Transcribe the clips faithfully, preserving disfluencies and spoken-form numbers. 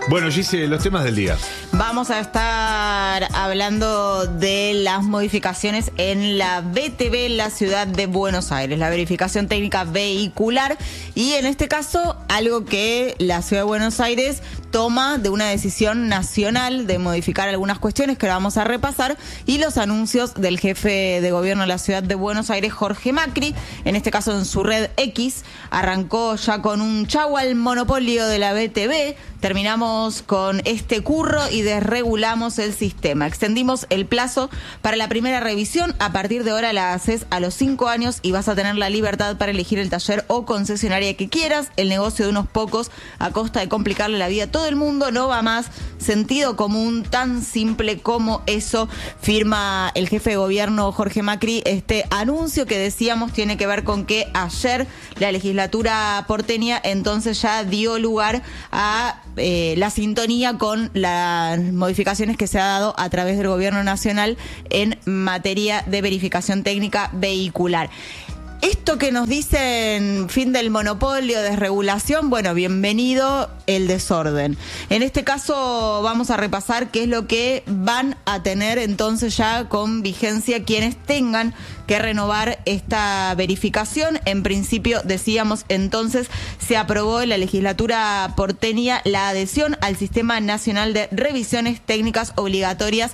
Bueno, Gise, los temas del día. Vamos a estar hablando de las modificaciones en la B T V en la ciudad de Buenos Aires, la verificación técnica vehicular, y en este caso algo que la ciudad de Buenos Aires toma de una decisión nacional de modificar algunas cuestiones que vamos a repasar, y los anuncios del jefe de gobierno de la ciudad de Buenos Aires, Jorge Macri, en este caso en su red X, arrancó ya con un chau al monopolio de la B T V, terminamos con este curro y desregulamos el sistema. Extendimos el plazo para la primera revisión. A partir de ahora la haces a los cinco años y vas a tener la libertad para elegir el taller o concesionaria que quieras. El negocio de unos pocos a costa de complicarle la vida a todo el mundo no va más. Sentido común, tan simple como eso, firma el jefe de gobierno Jorge Macri. Este anuncio que decíamos tiene que ver con que ayer la legislatura porteña entonces ya dio lugar a eh, la sintonía con las modificaciones que se ha dado a través del gobierno nacional en materia de verificación técnica vehicular. Esto que nos dicen fin del monopolio, desregulación, bueno, bienvenido el desorden. En este caso vamos a repasar qué es lo que van a tener entonces ya con vigencia quienes tengan que renovar esta verificación. En principio, decíamos entonces, se aprobó en la legislatura porteña la adhesión al Sistema Nacional de Revisiones Técnicas Obligatorias,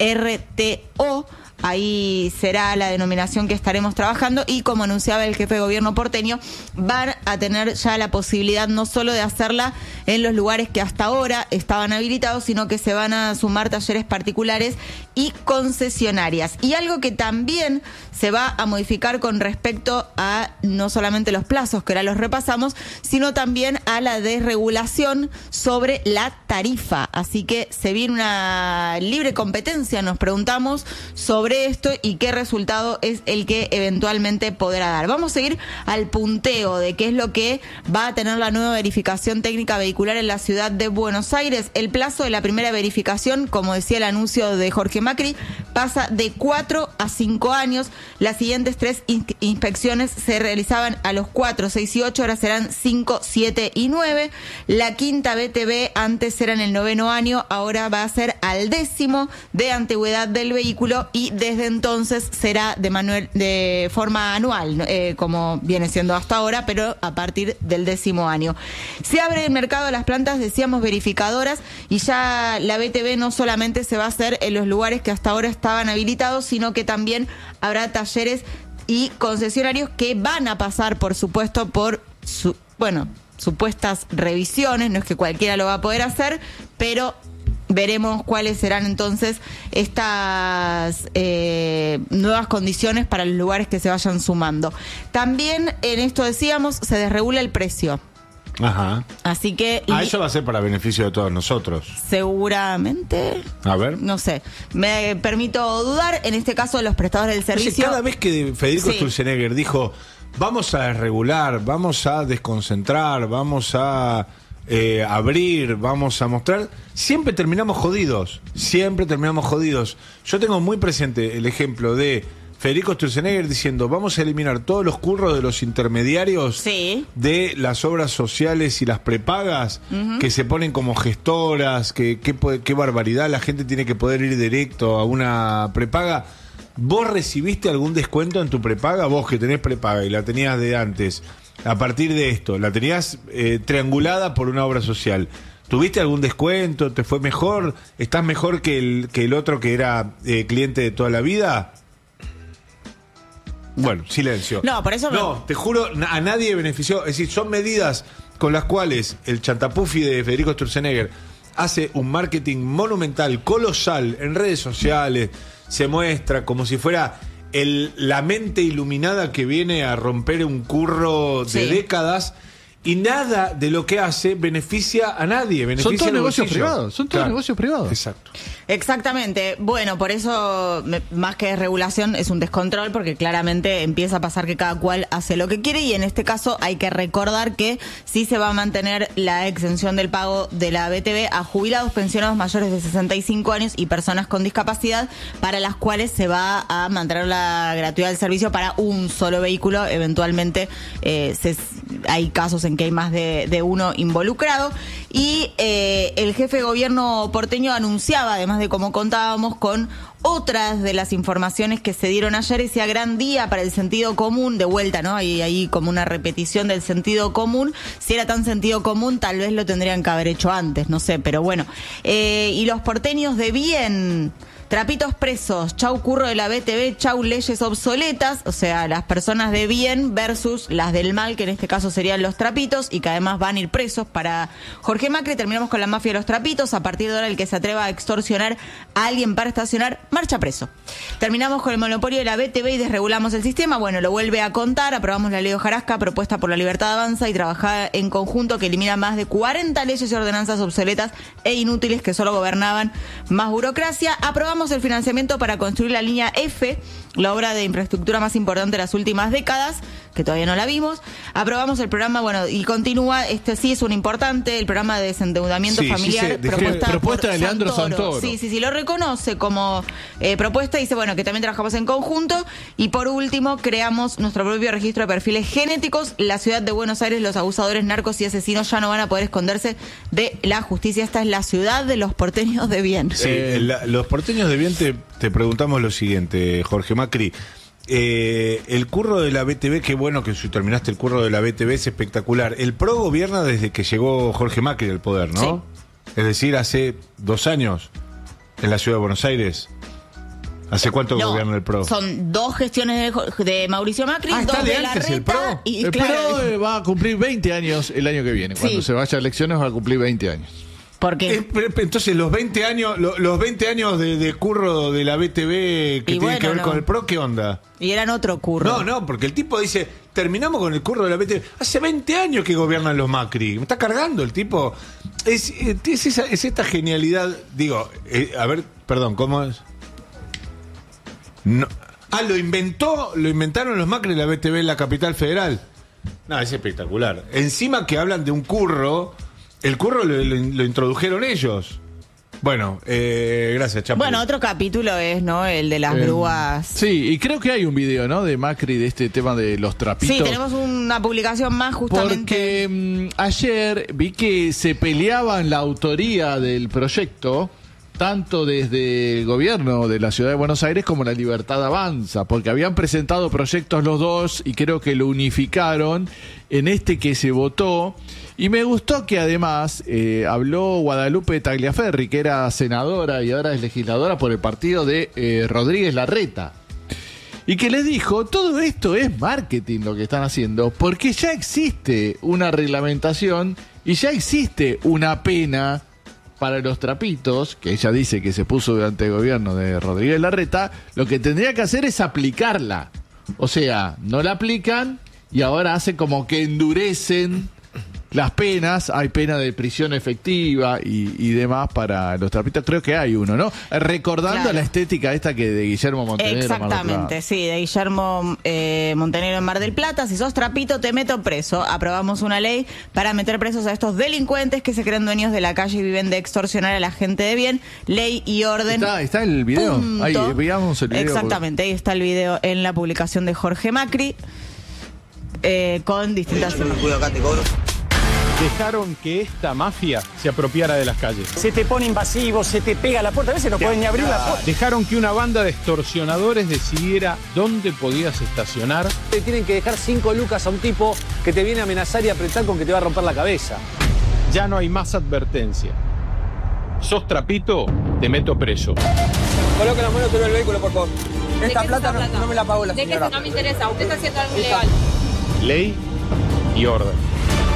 R T O. Ahí será la denominación que estaremos trabajando, y como anunciaba el jefe de gobierno porteño, van a tener ya la posibilidad no solo de hacerla en los lugares que hasta ahora estaban habilitados, sino que se van a sumar talleres particulares y concesionarias. Y algo que también se va a modificar con respecto a no solamente los plazos, que ahora los repasamos, sino también a la desregulación sobre la tarifa. Así que se viene una libre competencia, nos preguntamos sobre esto y qué resultado es el que eventualmente podrá dar. Vamos a ir al punteo de qué es lo que va a tener la nueva verificación técnica vehicular en la ciudad de Buenos Aires. El plazo de la primera verificación, como decía el anuncio de Jorge Macri, pasa de cuatro a cinco años. Las siguientes tres in- inspecciones se realizaban a los cuatro, seis y ocho, ahora serán cinco, siete y nueve. La quinta B T V antes era en el noveno año, ahora va a ser al décimo de antigüedad del vehículo, y desde entonces será de, manuel, de forma anual, eh, como viene siendo hasta ahora, pero a partir del décimo año. Se abre el mercado a las plantas, decíamos, verificadoras, y ya la B T V no solamente se va a hacer en los lugares que hasta ahora estaban habilitados, sino que también habrá talleres y concesionarios que van a pasar, por supuesto, por su, bueno, supuestas revisiones. No es que cualquiera lo va a poder hacer, pero veremos cuáles serán entonces estas eh, nuevas condiciones para los lugares que se vayan sumando. También en esto decíamos, se desregula el precio. Ajá. Así que... Ah, eso va a ser para beneficio de todos nosotros. Seguramente. A ver. No sé. Me permito dudar. En este caso, los prestadores del servicio... Oye, cada vez que Federico Sí. Sturzenegger dijo, vamos a desregular, vamos a desconcentrar, vamos a eh, abrir, vamos a mostrar, siempre terminamos jodidos. Siempre terminamos jodidos. Yo tengo muy presente el ejemplo de Federico Sturzenegger diciendo, vamos a eliminar todos los curros de los intermediarios, Sí. de las obras sociales y las prepagas, uh-huh, que se ponen como gestoras, que qué barbaridad, la gente tiene que poder ir directo a una prepaga. ¿Vos recibiste algún descuento en tu prepaga? Vos que tenés prepaga y la tenías de antes, a partir de esto, la tenías eh, triangulada por una obra social. ¿Tuviste algún descuento? ¿Te fue mejor? ¿Estás mejor que el, que el otro que era eh, cliente de toda la vida? Bueno, silencio. No, por eso... No, te juro, a nadie benefició. Es decir, son medidas con las cuales el chantapufi de Federico Sturzenegger hace un marketing monumental, colosal, en redes sociales. Se muestra como si fuera el, la mente iluminada que viene a romper un curro de Sí. décadas. Y nada de lo que hace beneficia a nadie. Beneficia Son todos al negocios bolsillo. privados. Son todos Claro. negocios privados. Exacto. Exactamente. Bueno, por eso, me- más que desregulación, es un descontrol, porque claramente empieza a pasar que cada cual hace lo que quiere, y en este caso hay que recordar que sí se va a mantener la exención del pago de la B T V a jubilados, pensionados mayores de sesenta y cinco años y personas con discapacidad, para las cuales se va a mantener la gratuidad del servicio para un solo vehículo. Eventualmente eh, se hay casos en que hay más de, de uno involucrado. Y eh, el jefe de gobierno porteño anunciaba, además de como contábamos, con otras de las informaciones que se dieron ayer, ese gran día para el sentido común, de vuelta, ¿no? Hay ahí como una repetición del sentido común. Si era tan sentido común, tal vez lo tendrían que haber hecho antes, no sé, pero bueno. Eh, y los porteños de bien... Trapitos presos, chau curro de la B T V, chau leyes obsoletas, o sea, las personas de bien versus las del mal, que en este caso serían los trapitos, y que además van a ir presos. Para Jorge Macri, terminamos con la mafia de los trapitos. A partir de ahora, el que se atreva a extorsionar a alguien para estacionar, marcha preso. Terminamos con el monopolio de la B T V y desregulamos el sistema. Bueno, lo vuelve a contar. Aprobamos la ley Hojarasca, propuesta por la Libertad Avanza y trabajada en conjunto, que elimina más de cuarenta leyes y ordenanzas obsoletas e inútiles que solo gobernaban más burocracia. Aprobamos el financiamiento para construir la línea F, la obra de infraestructura más importante de las últimas décadas, que todavía no la vimos. Aprobamos el programa, bueno, y continúa, este sí es un importante, el programa de desendeudamiento sí, familiar, sí, se, propuesta, propuesta por de Leandro Santoro. Santoro. Sí, sí, sí, lo reconoce como eh, propuesta, dice, bueno, que también trabajamos en conjunto. Y por último, creamos nuestro propio registro de perfiles genéticos. La ciudad de Buenos Aires, los abusadores, narcos y asesinos ya no van a poder esconderse de la justicia. Esta es la ciudad de los porteños de bien. Sí, la, los porteños de bien te, te preguntamos lo siguiente, Jorge Macri. Eh, el curro de la B T V, qué bueno que si terminaste el curro de la B T V, es espectacular. El PRO gobierna desde que llegó Jorge Macri al poder, ¿no? Sí. Es decir, hace dos años en la ciudad de Buenos Aires. ¿Hace cuánto no, gobierna el PRO? Son dos gestiones de, de Mauricio Macri, ah, dos de, de antes, Larreta. El PRO, y, el claro, PRO va a cumplir veinte años el año que viene. Cuando sí. se vaya a elecciones va a cumplir veinte años. ¿Por qué? Eh, entonces, los veinte años lo, los veinte años de, de curro de la B T V que Y tiene bueno, que ver no. con el PRO, ¿qué onda? Y eran otro curro. No, no, porque el tipo dice, terminamos con el curro de la B T V. Hace veinte años que gobiernan los Macri. Me está cargando el tipo. Es, es, esa, es esta genialidad. Digo, eh, a ver, perdón, ¿cómo es? No. Ah, lo inventó, lo inventaron los Macri la B T V en la capital federal. No, es espectacular. Encima que hablan de un curro, el curro lo, lo, lo introdujeron ellos. Bueno, eh, gracias, Chapo. Bueno, otro capítulo es, ¿no? El de las Eh, grúas. Sí, y creo que hay un video, ¿no? De Macri de este tema de los trapitos. Sí, tenemos una publicación más justamente. Porque mmm, ayer vi que se peleaban la autoría del proyecto, tanto desde el gobierno de la Ciudad de Buenos Aires como la Libertad Avanza, porque habían presentado proyectos los dos y creo que lo unificaron en este que se votó. Y me gustó que además eh, habló Guadalupe Tagliaferri, que era senadora y ahora es legisladora por el partido de eh, Rodríguez Larreta. Y que les dijo, todo esto es marketing lo que están haciendo, porque ya existe una reglamentación y ya existe una pena para los trapitos, que ella dice que se puso durante el gobierno de Rodríguez Larreta. Lo que tendría que hacer es aplicarla. O sea, no la aplican y ahora hacen como que endurecen las penas. Hay pena de prisión efectiva y, y demás para los trapitos. Creo que hay uno, ¿no? Recordando Claro. la estética esta que de Guillermo Montenegro. Exactamente, sí, de Guillermo eh, Montenegro en Mar del Plata. Si sos trapito, te meto preso. Aprobamos una ley para meter presos a estos delincuentes que se creen dueños de la calle y viven de extorsionar a la gente de bien. Ley y orden. Está, está el video. Punto. Ahí, veamos el video. Exactamente, ahí está el video en la publicación de Jorge Macri eh, con distintas Dejaron que esta mafia se apropiara de las calles. Se te pone invasivo, se te pega a la puerta, a veces no pueden ni abrir la puerta. Dejaron que una banda de extorsionadores decidiera dónde podías estacionar. Te tienen que dejar cinco lucas a un tipo que te viene a amenazar y apretar con que te va a romper la cabeza. Ya no hay más advertencia. Sos trapito, te meto preso. Coloca la mano sobre el vehículo, por favor. Esta qué plata, es esta plata? No, no me la pagó la ¿De qué señora. se no me interesa? Usted está haciendo algo ilegal. Ley y orden.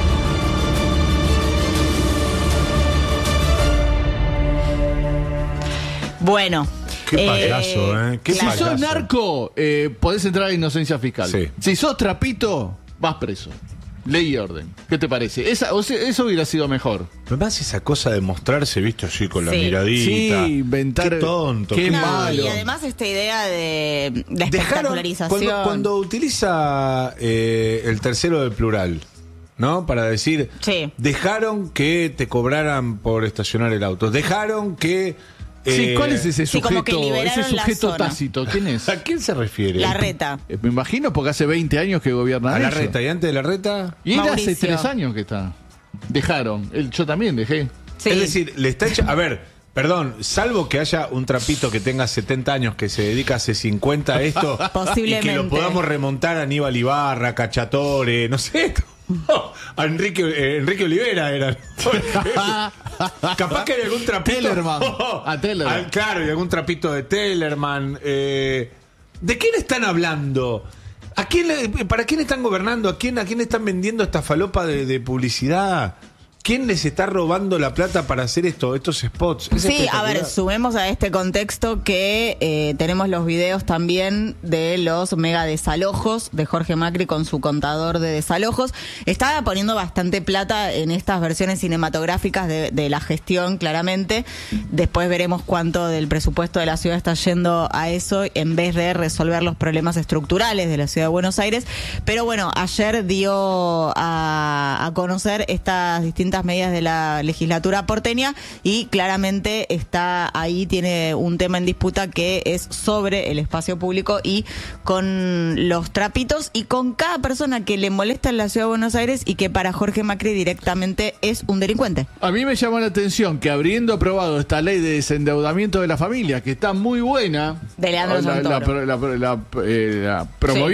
Bueno. Qué payaso, ¿eh? Qué Si payaso. sos narco, eh, podés entrar a inocencia fiscal. Sí. Si sos trapito, vas preso. Ley y orden. ¿Qué te parece? Esa, o sea, eso hubiera sido mejor. Además, esa cosa de mostrarse, visto así con la Sí. miradita. Sí, inventar- Qué tonto. qué qué No, malo. y además esta idea de la Dejaron, espectacularización. cuando, cuando utiliza eh, el tercero del plural, ¿no? Para decir, Sí. dejaron que te cobraran por estacionar el auto, dejaron que Sí, Eh, ¿cuál es ese sí, como que sujeto, liberaron ese la sujeto zona. tácito? ¿Quién es? ¿A quién se refiere? Larreta. Eh, Me imagino porque hace veinte años que gobierna A la ellos. reta, y antes de la reta. Y él hace Mauricio. tres años que está. Dejaron. Él- yo también dejé. Sí. Es decir, le está hecha. A ver, perdón, salvo que haya un trapito que tenga setenta años que se dedica hace cincuenta a esto. Posiblemente. Y que lo podamos remontar a Aníbal Ibarra, Cachatore, no sé. A Enrique, eh, Enrique Olivera era. Capaz que hay algún trapito. Tellerman. A Tellerman. Ah, claro, y algún trapito de Tellerman. Eh, ¿De quién están hablando? ¿A quién le- ¿Para quién están gobernando? ¿A quién, a quién están vendiendo esta falopa de, de publicidad? ¿Quién les está robando la plata para hacer esto, estos spots? Es Sí, a espectacular. ver, sumemos a este contexto que eh, tenemos los videos también de los mega desalojos de Jorge Macri con su contador de desalojos. Estaba poniendo bastante plata en estas versiones cinematográficas de, de la gestión, claramente. Después veremos cuánto del presupuesto de la ciudad está yendo a eso en vez de resolver los problemas estructurales de la ciudad de Buenos Aires. Pero bueno, ayer dio a, a conocer estas distintas medidas de la legislatura porteña y claramente está ahí, tiene un tema en disputa que es sobre el espacio público y con los trapitos y con cada persona que le molesta en la ciudad de Buenos Aires y que para Jorge Macri directamente es un delincuente. A mí me llama la atención que habiendo aprobado esta ley de desendeudamiento de la familia, que está muy buena, De Leandro la, la, Santoro. la, la, la, eh, la promovió